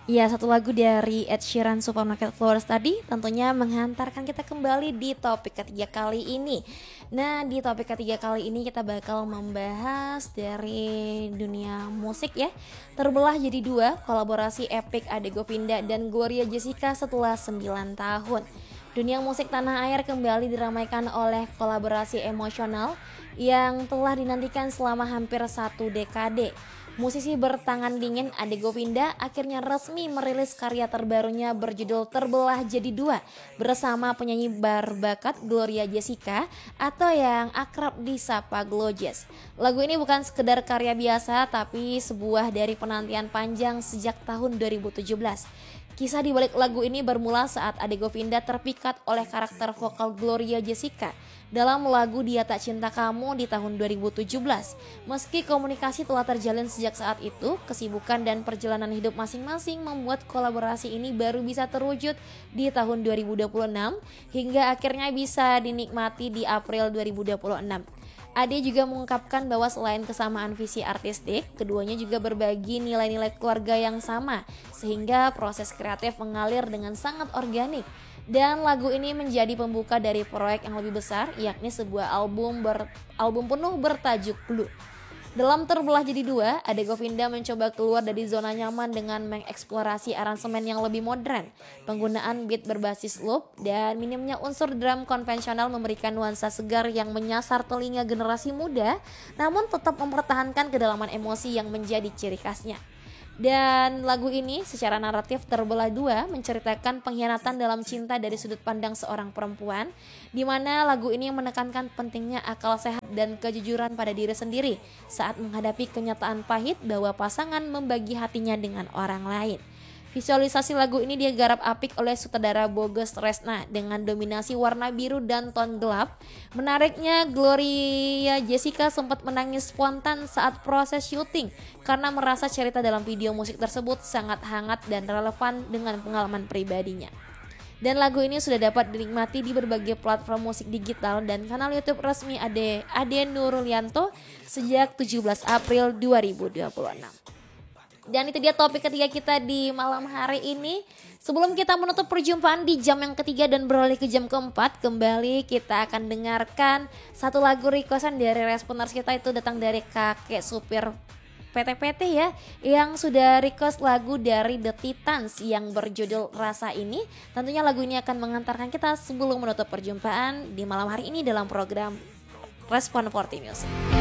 Ya, satu lagu dari Ed Sheeran Supermarket Flowers tadi tentunya menghantarkan kita kembali di topik ketiga kali ini. Nah, di topik ketiga kali ini kita bakal membahas dari dunia musik ya. Terbelah jadi dua, kolaborasi epic Ade Govinda dan Gloria Jessica setelah 9 tahun. Dunia musik tanah air kembali diramaikan oleh kolaborasi emosional yang telah dinantikan selama hampir satu dekade. Musisi bertangan dingin Ade Govinda akhirnya resmi merilis karya terbarunya berjudul Terbelah Jadi Dua bersama penyanyi berbakat Gloria Jessica atau yang akrab disapa Glojess. Lagu ini bukan sekedar karya biasa tapi sebuah dari penantian panjang sejak tahun 2017. Kisah di balik lagu ini bermula saat Ade Govinda terpikat oleh karakter vokal Gloria Jessica dalam lagu Dia Tak Cinta Kamu di tahun 2017. Meski komunikasi telah terjalin sejak saat itu, kesibukan dan perjalanan hidup masing-masing membuat kolaborasi ini baru bisa terwujud di tahun 2026 hingga akhirnya bisa dinikmati di April 2026. Ade juga mengungkapkan bahwa selain kesamaan visi artistik, keduanya juga berbagi nilai-nilai keluarga yang sama, sehingga proses kreatif mengalir dengan sangat organik. Dan lagu ini menjadi pembuka dari proyek yang lebih besar, yakni sebuah album penuh bertajuk Blue. Dalam Terbelah Jadi Dua, Ade Govinda mencoba keluar dari zona nyaman dengan mengeksplorasi aransemen yang lebih modern. Penggunaan beat berbasis loop dan minimnya unsur drum konvensional memberikan nuansa segar yang menyasar telinga generasi muda, namun tetap mempertahankan kedalaman emosi yang menjadi ciri khasnya. Dan lagu ini secara naratif terbelah dua menceritakan pengkhianatan dalam cinta dari sudut pandang seorang perempuan, di mana lagu ini menekankan pentingnya akal sehat dan kejujuran pada diri sendiri saat menghadapi kenyataan pahit bahwa pasangan membagi hatinya dengan orang lain. Visualisasi lagu ini digarap apik oleh sutradara Boges Tresna dengan dominasi warna biru dan ton gelap. Menariknya, Gloria Jessica sempat menangis spontan saat proses syuting karena merasa cerita dalam video musik tersebut sangat hangat dan relevan dengan pengalaman pribadinya. Dan lagu ini sudah dapat dinikmati di berbagai platform musik digital dan kanal YouTube resmi Ade Nurulyanto sejak 17 April 2026. Dan itu dia topik ketiga kita di malam hari ini. Sebelum kita menutup perjumpaan di jam yang ketiga dan beralih ke jam keempat, kembali kita akan dengarkan satu lagu requestan dari responers kita, itu datang dari kakek supir PT-PT ya, yang sudah request lagu dari The Titans yang berjudul Rasa Ini. Tentunya lagu ini akan mengantarkan kita sebelum menutup perjumpaan di malam hari ini dalam program Respon 40 Music.